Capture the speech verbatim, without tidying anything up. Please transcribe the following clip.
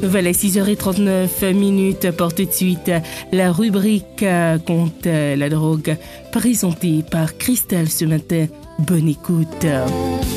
Voilà, six heures trente-neuf minutes pour tout de suite la rubrique contre la drogue présentée par Christelle ce matin. Bonne écoute.